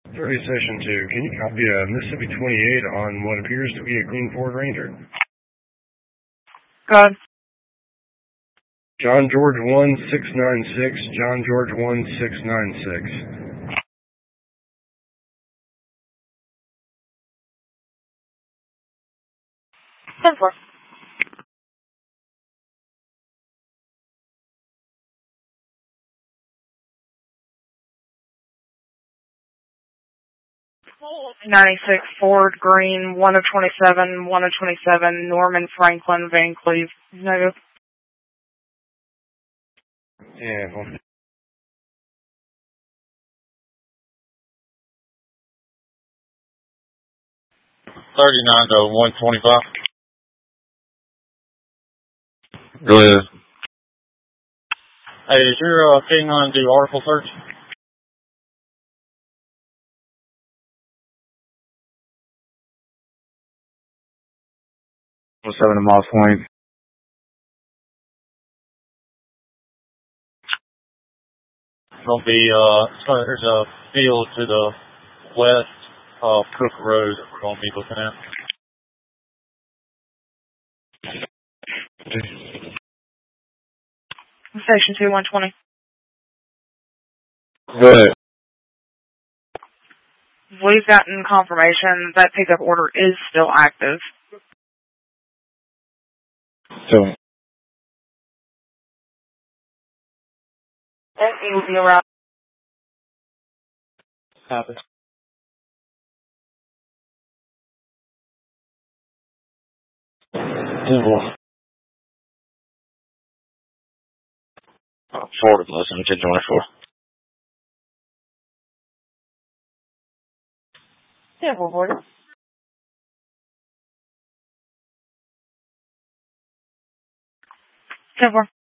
30 Session 2, can you copy a Mississippi 28 on what appears to be a green Ford Ranger? Go ahead. John George 1696, John George 1696. Ten four. '96 Ford Green, 1 of 27, 1 of 27, Norman Franklin, Van Cleve. Negative. Yeah, well, 39 to 125. Go ahead. Hey, is your K9 do article search? 7 miles 20. Gonna be so there's a field to the west of Cook Road that we're gonna be looking at. Station 2, 120. Go ahead. We've gotten confirmation that pickup order is still active. So, It will be around. Copy. forward, listen, 1024. Yeah, we'll board it. 10-4.